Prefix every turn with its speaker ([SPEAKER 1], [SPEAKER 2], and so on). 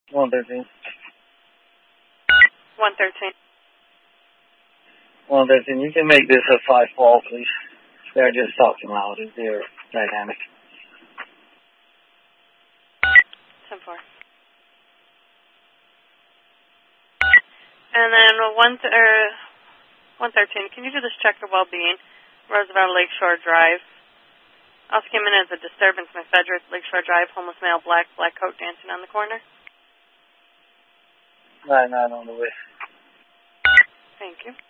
[SPEAKER 1] 113.
[SPEAKER 2] 113.
[SPEAKER 1] 113. You can make this a 5-fall, please. They're just talking loud. They're dynamic.
[SPEAKER 2] 10-4. And then 113. Can you do this check for well-being? Roosevelt Lakeshore Drive. Also came in as a disturbance in Frederick Lakeshore Drive. Homeless male, black coat dancing on the corner.
[SPEAKER 1] 9-9 on the way.
[SPEAKER 2] Thank you.